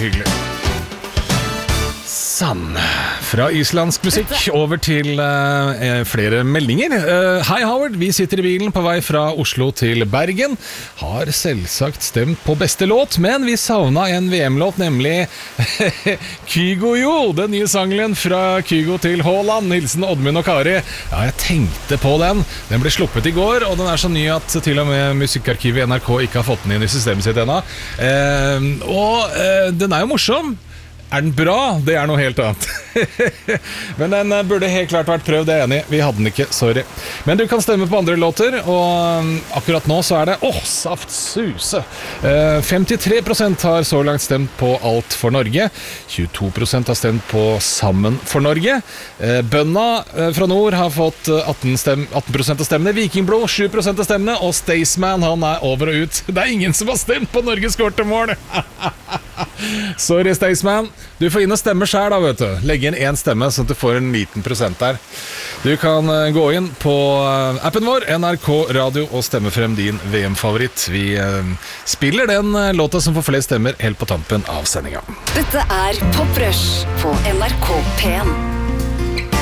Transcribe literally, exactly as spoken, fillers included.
hyggelig. Sann. Fra islandsk musikk over til uh, flere meldinger. Uh, Hei Howard, vi sitter i bilen på vei fra Oslo til Bergen. Har selvsagt stemt på beste låt, men vi savna en V M-låt, nemlig Kygo Jo, den nye sangen fra Kygo til Haaland. Hilsen Oddmund og Kari. Ja, jeg tenkte på den. Den ble sluppet i går, og den er så ny at til og med musikkarkivet i N R K ikke har fått den inn i systemet sitt ennå. Uh, og uh, den er jo morsom. Er den bra? Det er noe helt annet. Men den burde helt klart vært prøvd, det er jeg enig i. Vi hadde den ikke, sorry. Men du kan stemme på andre låter, og akkurat nå så er det Åh, saft suse! femtitre prosent har så langt stemt på Alt for Norge. tjueto prosent har stemt på Sammen for Norge. Bønna fra nord har fått atten, stem, atten prosent av stemmene. Vikingblod sju prosent av stemmene. Og Staysman, han er over og ut. Det er ingen som har stemt på Norges kortemål! Sorry, Staysman. Du får inn og stemme selv da, vet du. Legg inn en stemme, sånn at du får en liten prosent der. Du kan gå inn på appen vår, N R K Radio, og stemme frem din V M-favoritt. Vi spiller den låta som får flest stemmer helt på tampen av sendingen. Dette er Pop Rush på N R K P en.